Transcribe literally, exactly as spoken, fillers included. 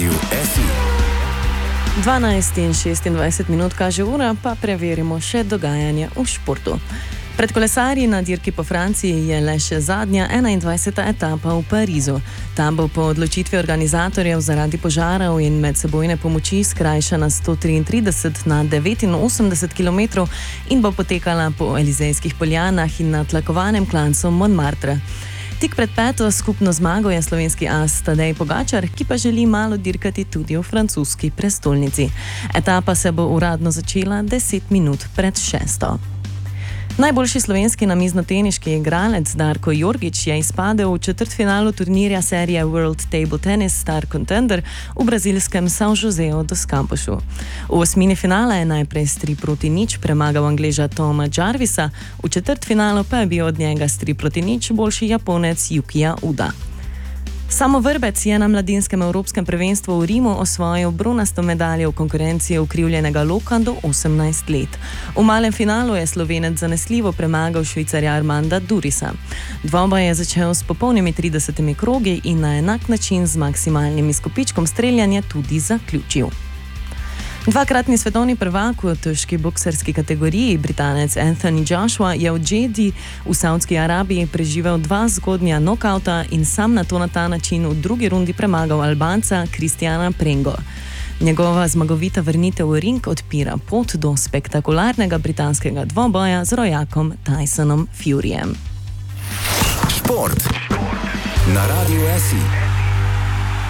Radiu S I. dvanajst in šestindvajset minut kaže ura, pa preverimo še dogajanje v športu. Pred kolesarji na dirki po Franciji je le še zadnja enaindvajseta etapa v Parizu. Ta bo po odločitvi organizatorjev zaradi požarov in medsebojne pomoči skrajšana sto triintrideset na devetinosemdeset kilometrov in bo potekala po Elizejskih poljanah in na tlakovanem klancu Montmartre. Tik pred peto skupno zmago je slovenski as Tadej Pogačar, ki pa želi malo dirkati tudi v francoski prestolnici. Etapa se bo uradno začela deset minut pred šesto. Najboljši slovenski namiznoteniški igralec Darko Jorgić je izpadel v četrtfinalu turnirja serije World Table Tennis Star Contender v brazilskem São Joséu dos Camposu. V osmini finala je najprej s tri proti nič premagal Angleža Toma Jarvisa, v četrtfinalu pa je bil od njega s tri proti nič boljši Japonec Yukija Uda. Samo Vrbec je na mladinskem evropskem prvenstvu v Rimu osvojil bronasto medaljo v konkurenci ukrivljenega loka do osemnajst let. V malem finalu je Slovenec zanesljivo premagal Švicarja Armanda Durisa. Dvoboj je začel s popolnimi tridesetimi krogi in na enak način z maksimalnim izkupičkom streljanja tudi zaključil. Dvakratni svetovni prvak v težki bokserski kategoriji, Britanec Anthony Joshua, je v Džedi v Saudski Arabiji preživel dva zgodnja nokauta in sam na to na ta način v drugi rundi premagal Albanca Cristiana Prengo. Njegova zmagovita vrnitev v ring odpira pot do spektakularnega britanskega dvoboja z rojakom Tysonom Furyjem. Šport na Radiu S I.